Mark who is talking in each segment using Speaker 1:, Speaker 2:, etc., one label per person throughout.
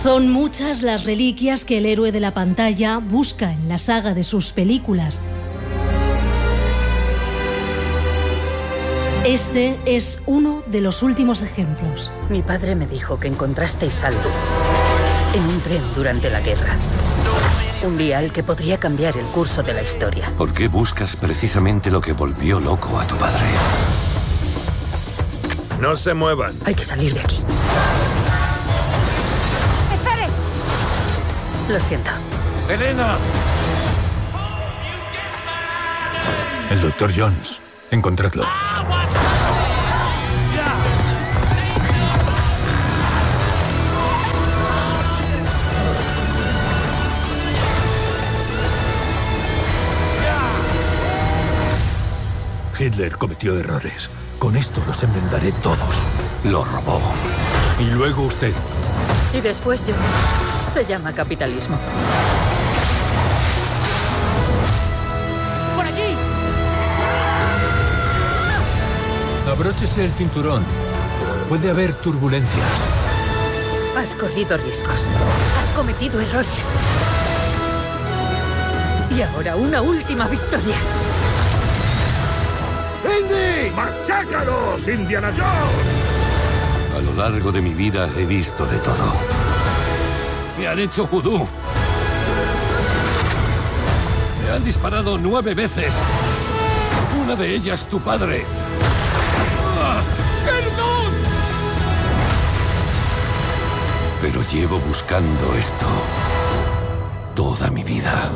Speaker 1: Son muchas las reliquias que el héroe de la pantalla busca en la saga de sus películas. Este es uno de los últimos ejemplos.
Speaker 2: Mi padre me dijo que encontrasteis algo en un tren durante la guerra. Un vial que podría cambiar el curso de la historia.
Speaker 3: ¿Por qué buscas precisamente lo que volvió loco a tu padre?
Speaker 4: No se muevan.
Speaker 2: Hay que salir de aquí.
Speaker 5: ¡Espere!
Speaker 2: Lo siento.
Speaker 4: ¡Elena!
Speaker 6: El Dr. Jones. Encontradlo. Hitler cometió errores. Con esto los enmendaré todos.
Speaker 3: Lo robó.
Speaker 6: Y luego usted.
Speaker 2: Y después yo. Se llama capitalismo.
Speaker 5: ¡Por aquí!
Speaker 6: Abróchese el cinturón. Puede haber turbulencias.
Speaker 2: Has corrido riesgos. Has cometido errores. Y ahora una última victoria.
Speaker 4: ¡Indy! ¡Machácalos, Indiana Jones!
Speaker 3: A lo largo de mi vida he visto de todo. Me han hecho vudú. Me han disparado 9 veces. Una de ellas tu padre. ¡Ah! ¡Perdón! Pero llevo buscando esto toda mi vida.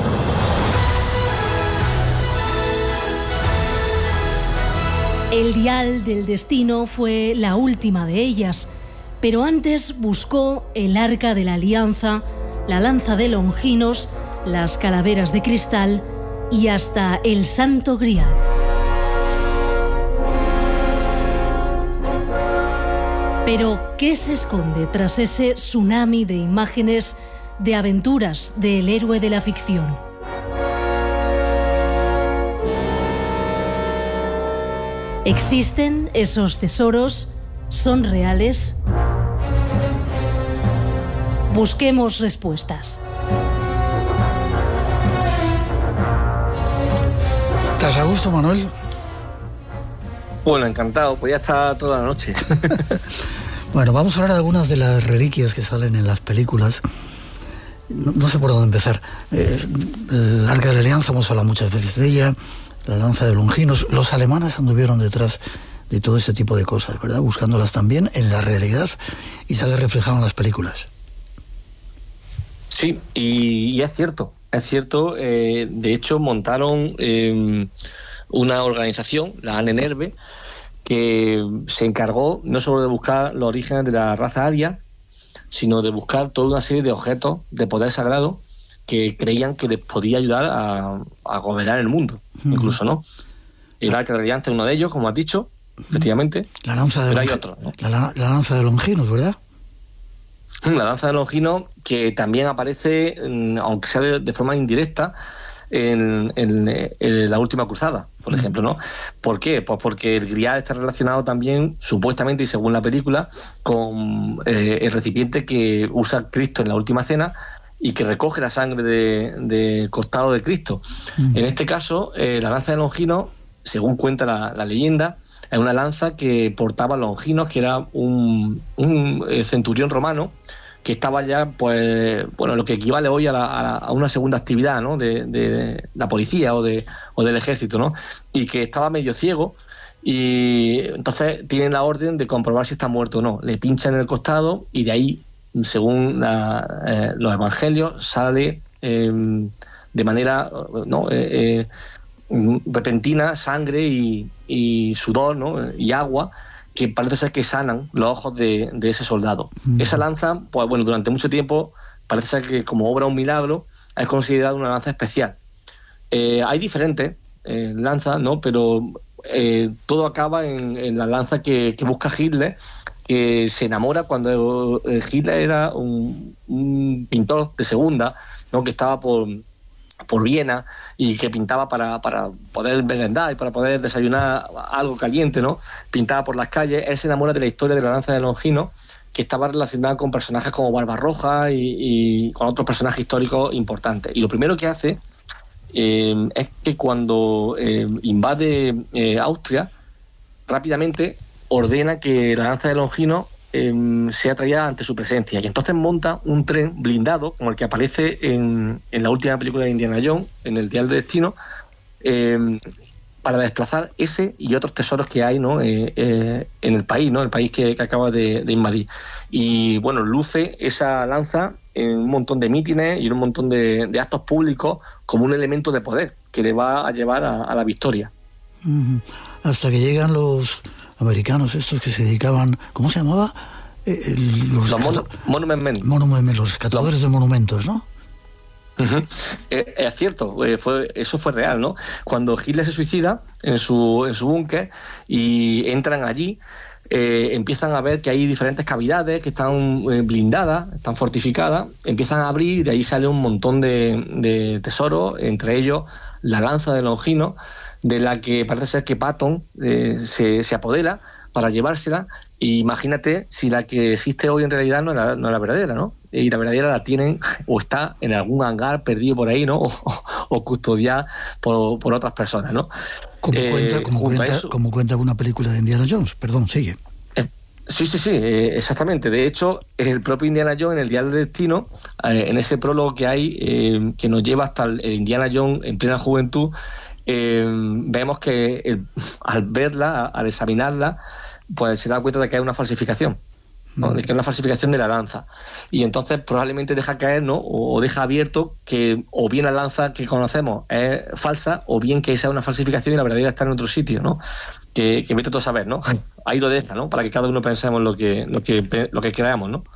Speaker 1: El dial del destino fue la última de ellas, pero antes buscó el Arca de la Alianza, la lanza de Longinos, las calaveras de cristal y hasta el Santo Grial. Pero, ¿qué se esconde tras ese tsunami de imágenes de aventuras del héroe de la ficción? ¿Existen esos tesoros? ¿Son reales? Busquemos respuestas.
Speaker 7: ¿Estás a gusto, Manuel?
Speaker 8: Bueno, encantado, pues ya está toda la noche.
Speaker 7: Bueno, vamos a hablar de algunas de las reliquias que salen en las películas. No sé por dónde empezar. El Arca de la Alianza, hemos hablado muchas veces de ella. La lanza de Longinos. Los alemanes anduvieron detrás de todo este tipo de cosas, ¿verdad? Buscándolas también en la realidad y sale reflejado en las películas.
Speaker 8: Sí, y es cierto. Es cierto, de hecho montaron una organización, la Ahnenerbe, que se encargó no solo de buscar los orígenes de la raza aria, sino de buscar toda una serie de objetos de poder sagrado que creían que les podía ayudar a gobernar el mundo, incluso, ¿no? El Arca de la Alianza es uno de ellos, como has dicho, efectivamente.
Speaker 7: La lanza de
Speaker 8: pero hay otros, ¿no?
Speaker 7: La lanza de Longinos, ¿verdad?
Speaker 8: La lanza de Longinos, que también aparece, aunque sea de forma indirecta, en la última cruzada, por ejemplo, ¿no? ¿Por qué? Pues porque el grial está relacionado también, supuestamente y según la película, con el recipiente que usa Cristo en la última cena y que recoge la sangre del costado de Cristo. En este caso, la lanza de Longinos, según cuenta la leyenda, es una lanza que portaba Longinos, que era un centurión romano que estaba ya, pues, bueno, lo que equivale hoy a una segunda actividad, ¿no? de la policía o del ejército, ¿no? Y que estaba medio ciego, y entonces tienen la orden de comprobar si está muerto o no. Le pinchan en el costado y de ahí, según los evangelios, sale de manera repentina sangre y sudor, ¿no? Y agua, que parece ser que sanan los ojos de ese soldado. Esa lanza, pues bueno, durante mucho tiempo parece ser que, como obra un milagro, es considerada una lanza especial. Hay diferentes lanzas, ¿no? Pero todo acaba en la lanza que busca Hitler, que se enamora cuando Hitler era un pintor de segunda, ¿no? Que estaba por Viena y que pintaba para poder merendar y para poder desayunar algo caliente, ¿no? Pintaba por las calles. Él se enamora de la historia de la lanza de Longinos que estaba relacionada con personajes como Barbarroja y con otros personajes históricos importantes. Y lo primero que hace es que cuando invade Austria, rápidamente ordena que la lanza de Longino sea traída ante su presencia, y entonces monta un tren blindado como el que aparece en la última película de Indiana Jones, en El Dial del Destino, para desplazar ese y otros tesoros que hay, ¿no? En el país, ¿no? El país que acaba de invadir. Y bueno, luce esa lanza en un montón de mítines y en un montón de actos públicos como un elemento de poder que le va a llevar a la victoria.
Speaker 7: Hasta que llegan los americanos estos que se dedicaban, ¿cómo se llamaba?
Speaker 8: Monument Men.
Speaker 7: Los rescatadores de monumentos, ¿no?
Speaker 8: Es cierto, eso fue real, ¿no? Cuando Hitler se suicida en su búnker y entran allí, empiezan a ver que hay diferentes cavidades que están blindadas, están fortificadas, empiezan a abrir y de ahí sale un montón de tesoros, entre ellos la lanza de Longino, de la que parece ser que Patton se apodera para llevársela. Y imagínate si la que existe hoy en realidad no es la verdadera, ¿no? Y la verdadera la tienen o está en algún hangar perdido por ahí, ¿no? O custodiada por otras personas, ¿no?
Speaker 7: Como cuenta una película de Indiana Jones. Perdón, sigue.
Speaker 8: Sí, exactamente. De hecho, el propio Indiana Jones, en El Dial del Destino, en ese prólogo que hay, que nos lleva hasta el Indiana Jones en plena juventud, vemos que al verla, al examinarla, pues se da cuenta de que hay una falsificación, ¿no? De que es una falsificación de la lanza, y entonces probablemente deja caer, ¿no? O deja abierto que o bien la lanza que conocemos es falsa, o bien que esa es una falsificación y la verdadera está en otro sitio, ¿no? Que vete todo a saber, ¿no? Ahí lo deja, ¿no? Para que cada uno pensemos lo que creamos, ¿no?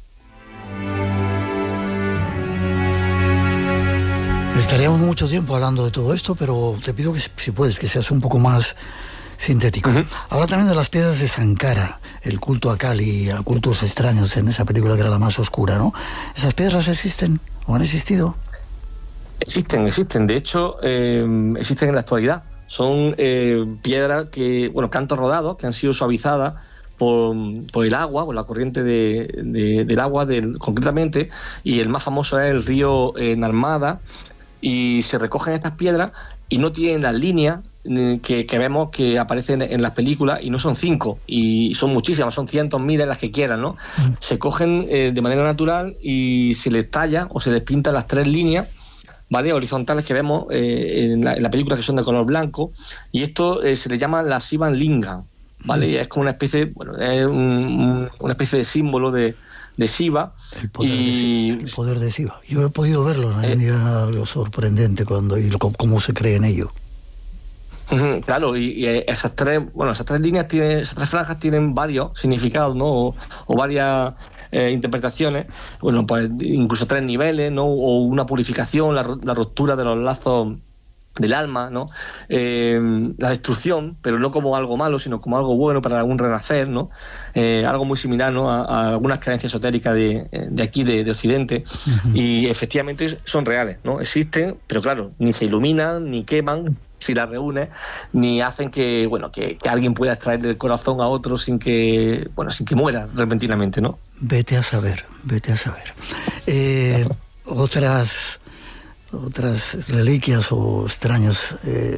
Speaker 7: Estaríamos mucho tiempo hablando de todo esto, pero te pido que, si puedes, que seas un poco más sintético. Habla también de las piedras de Sankara, el culto a Kali, a cultos extraños en esa película que era la más oscura, ¿no? ¿Esas piedras existen o han existido?
Speaker 8: Existen. De hecho, existen en la actualidad. Son piedras que, cantos rodados, que han sido suavizadas por el agua, por la corriente del agua, concretamente, y el más famoso es el río Narmada, y se recogen estas piedras y no tienen las líneas que vemos que aparecen en las películas, y no son 5, y son muchísimas, son cientos, miles, las que quieran, ¿no? Se cogen de manera natural y se les talla o se les pintan las 3 líneas, ¿vale?, horizontales que vemos en la película, que son de color blanco, y esto se le llama la Sivan Lingam, ¿vale? Y es como una especie, es una especie de símbolo de Shiva.
Speaker 7: El poder de Shiva. Yo he podido verlo en algo sorprendente cómo se cree en ello.
Speaker 8: Claro, y esas tres líneas esas 3 franjas tienen varios significados, ¿no? O varias interpretaciones, pues incluso 3 niveles, ¿no? O una purificación, la ruptura de los lazos del alma, ¿no? La destrucción, pero no como algo malo, sino como algo bueno para algún renacer, ¿no? Algo muy similar, ¿no? a algunas creencias esotéricas de aquí, de Occidente. Y efectivamente son reales, ¿no? Existen, pero claro, ni se iluminan, ni queman si las reúnes, ni hacen que alguien pueda extraer del corazón a otro sin que muera repentinamente, ¿no? Vete a saber.
Speaker 7: Otras reliquias o extraños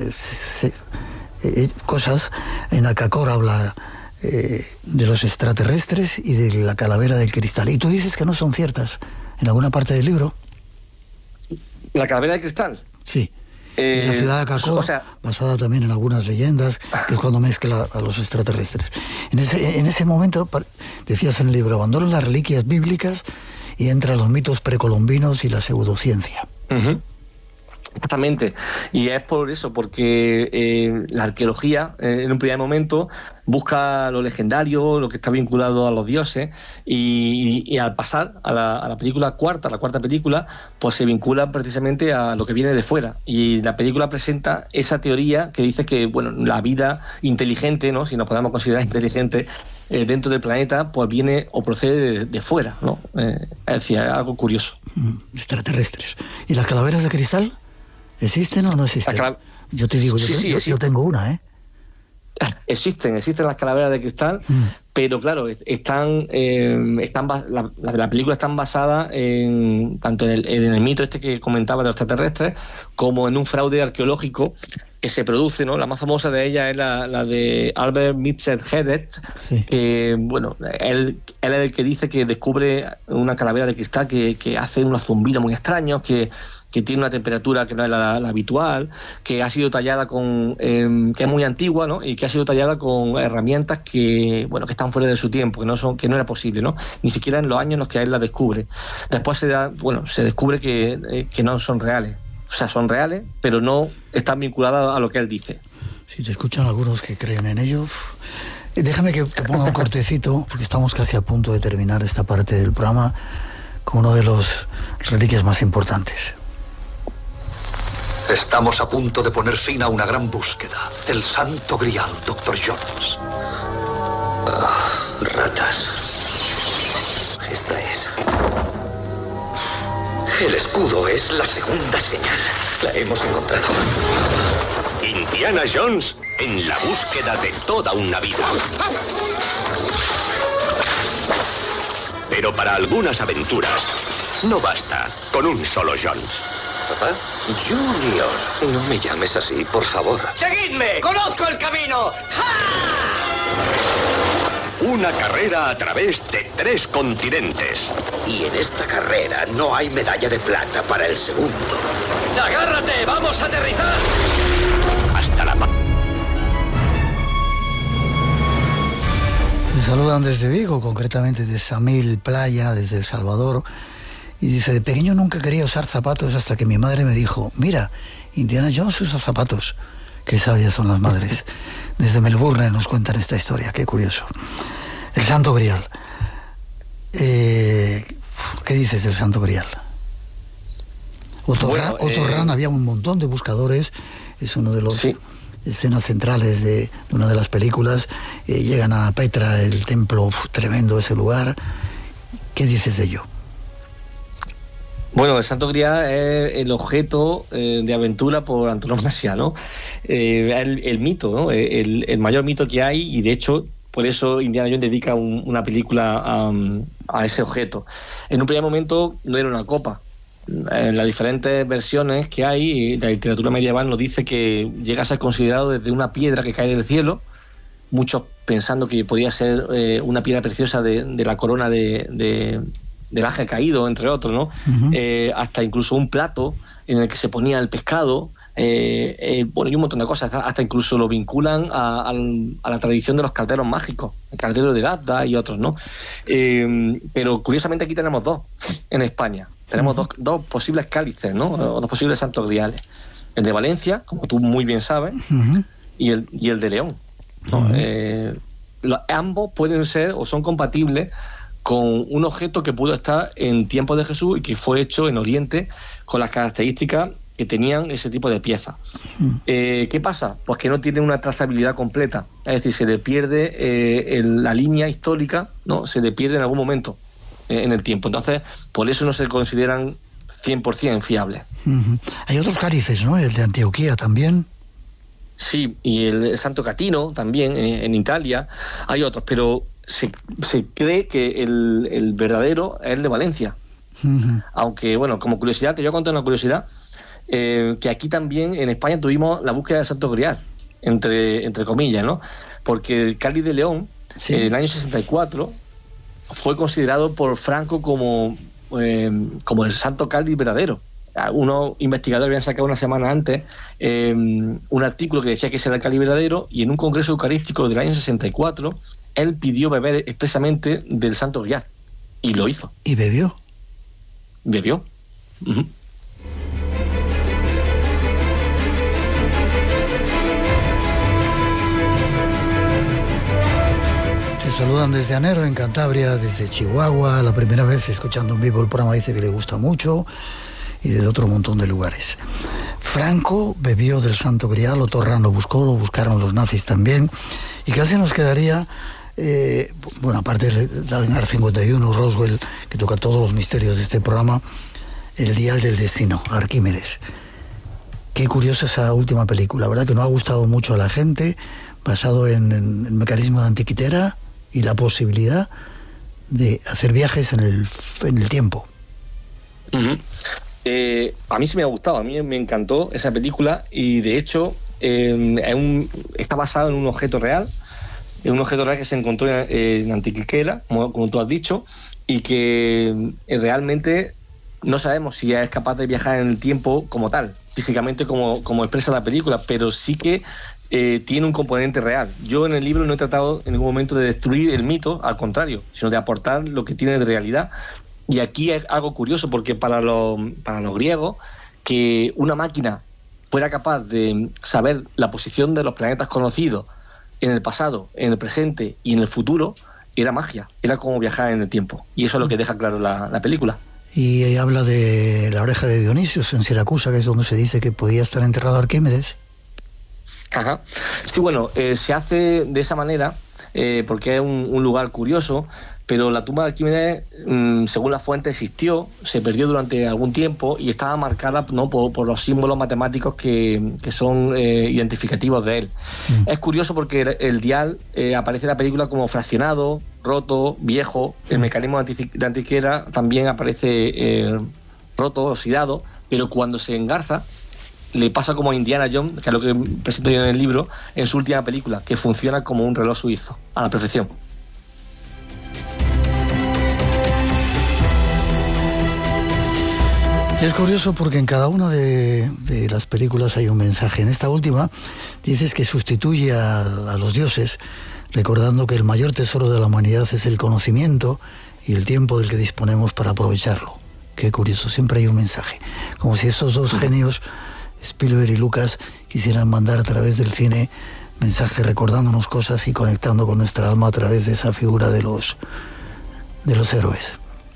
Speaker 7: cosas. En Akakor habla de los extraterrestres y de la calavera del cristal, y tú dices que no son ciertas en alguna parte del libro.
Speaker 8: ¿La calavera de cristal?
Speaker 7: Sí. Y la ciudad de Akakor, basada también en algunas leyendas, que es cuando mezcla a los extraterrestres. En ese momento, decías en el libro, abandonan las reliquias bíblicas y entran los mitos precolombinos y la pseudociencia.
Speaker 8: Exactamente, y es por eso, porque la arqueología en un primer momento busca lo legendario, lo que está vinculado a los dioses, y al pasar a la cuarta película, pues se vincula precisamente a lo que viene de fuera, y la película presenta esa teoría que dice que la vida inteligente, ¿no?, si nos podemos considerar inteligente, dentro del planeta, pues viene o procede de fuera, ¿no? Es decir, algo curioso.
Speaker 7: Extraterrestres. ¿Y las calaveras de cristal existen o no existen? Yo te digo, yo tengo una, ¿eh?
Speaker 8: existen las calaveras de cristal, pero claro, la película están basadas tanto en el mito este que comentaba de los extraterrestres, como en un fraude arqueológico que se produce, ¿no? La más famosa de ellas es la de Albert Mitchell Hedet,
Speaker 7: Sí.
Speaker 8: que, bueno, él es el que dice que descubre una calavera de cristal que hace unos zumbidos muy extraños, que tiene una temperatura que no es la habitual, que ha sido tallada que es muy antigua, ¿no? Y que ha sido tallada con herramientas que están fuera de su tiempo, que no era posible, ¿no? Ni siquiera en los años en los que él la descubre. Después se descubre que no son reales. O sea, son reales, pero no están vinculadas a lo que él dice.
Speaker 7: Si te escuchan algunos que creen en ello, déjame que te ponga un cortecito, porque estamos casi a punto de terminar esta parte del programa con uno de los reliquias más importantes.
Speaker 5: Estamos a punto de poner fin a una gran búsqueda. El Santo Grial, Dr. Jones.
Speaker 6: Ratas. Esta es. El escudo es la segunda señal. La hemos encontrado.
Speaker 9: Indiana Jones en la búsqueda de toda una vida. Pero para algunas aventuras no basta con un solo Jones.
Speaker 6: ¿Papá? Junior. No me llames así, por favor.
Speaker 9: ¡Seguidme! ¡Conozco el camino! Una carrera a través de 3 continentes.
Speaker 6: Y en esta carrera no hay medalla de plata para el segundo.
Speaker 9: ¡Agárrate! ¡Vamos a aterrizar! Hasta la...
Speaker 7: Se saludan desde Vigo, concretamente de Samil Playa, desde El Salvador. Y dice, de pequeño nunca quería usar zapatos hasta que mi madre me dijo, mira, Indiana Jones usa zapatos. Qué sabias son las madres. Desde Melbourne nos cuentan esta historia, qué curioso. El Santo Grial. ¿Qué dices del Santo Grial? Otto Rahn, había un montón de buscadores, es uno de los escenas centrales de una de las películas. Llegan a Petra, el templo, tremendo ese lugar. ¿Qué dices de ello?
Speaker 8: Bueno, el Santo Grial es el objeto de aventura por antonomasia, ¿no? El mito, ¿no? El mayor mito que hay, y de hecho por eso Indiana Jones dedica una película a ese objeto. En un primer momento no era una copa. En las diferentes versiones que hay, la literatura medieval nos dice que llega a ser considerado desde una piedra que cae del cielo, muchos pensando que podía ser una piedra preciosa de la corona del ángel caído, entre otros, ¿no? Hasta incluso un plato en el que se ponía el pescado, y un montón de cosas, hasta incluso lo vinculan a la tradición de los calderos mágicos, el caldero de Dazda y otros, ¿no? Pero curiosamente aquí tenemos 2 en España. Tenemos dos posibles cálices, ¿no? O 2 posibles santos griales. El de Valencia, como tú muy bien sabes, y el de León, ¿no? Ambos pueden ser o son compatibles con un objeto que pudo estar en tiempos de Jesús y que fue hecho en Oriente con las características que tenían ese tipo de piezas. ¿Qué pasa? Pues que no tiene una trazabilidad completa, es decir, se le pierde la línea histórica, ¿no? Se le pierde en algún momento en el tiempo. Entonces, por eso no se consideran 100% fiables.
Speaker 7: Hay otros cálices, ¿no? El de Antioquía también.
Speaker 8: Sí, y el Santo Catino también en Italia. Hay otros, pero se cree que el verdadero es el de Valencia. Aunque, bueno, como curiosidad, te voy a contar una curiosidad, que aquí también en España tuvimos la búsqueda del Santo Grial, entre comillas, ¿no? Porque el cáliz de León, en el año 64, fue considerado por Franco como el santo cáliz verdadero. Unos investigadores habían sacado una semana antes un artículo que decía que ese era el cáliz verdadero, y en un congreso eucarístico del año 64 él pidió beber expresamente del Santo Grial y lo hizo.
Speaker 7: ¿Y bebió?
Speaker 8: Bebió.
Speaker 7: Te saludan desde Anero, en Cantabria, desde Chihuahua. La primera vez escuchando en vivo el programa, dice que le gusta mucho, y desde otro montón de lugares. Franco bebió del Santo Grial, Otto Rahn lo buscó, lo buscaron los nazis también, y casi nos quedaría, aparte del Dalgar 51, Roswell, que toca todos los misterios de este programa, el Dial del Destino, Arquímedes. Qué curiosa esa última película, ¿verdad? Que no ha gustado mucho a la gente, basado en el mecanismo de antiquitera y la posibilidad de hacer viajes en el tiempo.
Speaker 8: Uh-huh. A mí sí me ha gustado, a mí me encantó esa película y de hecho está basado en un objeto real. Es un objeto real que se encontró en Antiquera, como tú has dicho, y que realmente no sabemos si es capaz de viajar en el tiempo como tal, físicamente como expresa la película, pero sí que tiene un componente real. Yo en el libro no he tratado en ningún momento de destruir el mito, al contrario, sino de aportar lo que tiene de realidad. Y aquí es algo curioso, porque para los griegos, que una máquina fuera capaz de saber la posición de los planetas conocidos en el pasado, en el presente y en el futuro, era magia, era como viajar en el tiempo. Y eso es lo que deja claro la película.
Speaker 7: Y habla de la oreja de Dionisios en Siracusa, que es donde se dice que podía estar enterrado Arquímedes.
Speaker 8: Ajá. Sí, bueno, se hace de esa manera porque es un lugar curioso, pero la tumba de Arquímedes, según la fuente, existió, se perdió durante algún tiempo y estaba marcada, ¿no?, por los símbolos matemáticos que son identificativos de él. Es curioso porque el dial aparece en la película como fraccionado, roto, viejo. El mecanismo de antiquera también aparece roto, oxidado, pero cuando se engarza, le pasa como a Indiana Jones, que es lo que presento yo en el libro, en su última película, que funciona como un reloj suizo, a la perfección.
Speaker 7: Es curioso porque en cada una de las películas hay un mensaje. En esta última dices que sustituye a los dioses, recordando que el mayor tesoro de la humanidad es el conocimiento y el tiempo del que disponemos para aprovecharlo. Qué curioso, siempre hay un mensaje. Como si estos dos genios, Spielberg y Lucas, quisieran mandar a través del cine mensajes recordándonos cosas y conectando con nuestra alma a través de esa figura de los héroes.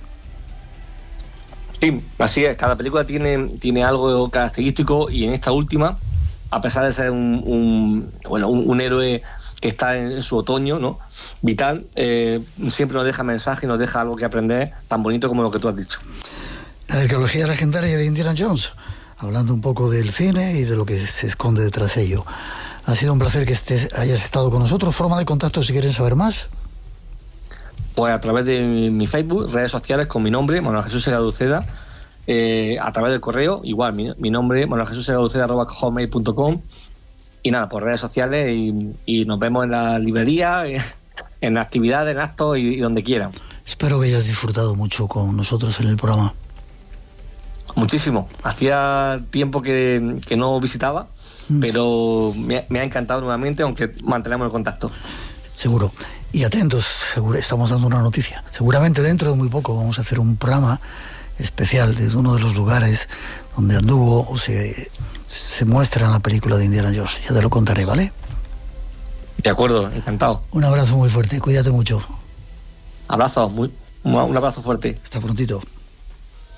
Speaker 8: Sí, así es. Cada película tiene algo característico y en esta última, a pesar de ser un héroe que está en su otoño, ¿no?, vital, siempre nos deja mensaje y nos deja algo que aprender tan bonito como lo que tú has dicho.
Speaker 7: La arqueología legendaria de Indiana Jones, hablando un poco del cine y de lo que se esconde detrás de ello. Ha sido un placer que hayas estado con nosotros. ¿Forma de contacto si quieren saber más?
Speaker 8: Pues a través de mi Facebook, redes sociales con mi nombre, Manuel Jesús Segaduceda, a través del correo, igual, mi nombre, manueljesussegaduceda@hotmail.com, y nada, por redes sociales y nos vemos en la librería, en actividades, en actos y donde quieran.
Speaker 7: Espero que hayas disfrutado mucho con nosotros en el programa.
Speaker 8: Muchísimo. Hacía tiempo que no visitaba, pero me ha encantado nuevamente, aunque mantenemos el contacto.
Speaker 7: Seguro. Y atentos, estamos dando una noticia. Seguramente dentro de muy poco vamos a hacer un programa especial desde uno de los lugares donde anduvo o se muestra en la película de Indiana Jones. Ya te lo contaré, ¿vale?
Speaker 8: De acuerdo, encantado.
Speaker 7: Un abrazo muy fuerte, cuídate mucho.
Speaker 8: Abrazo, un abrazo fuerte.
Speaker 7: Hasta prontito.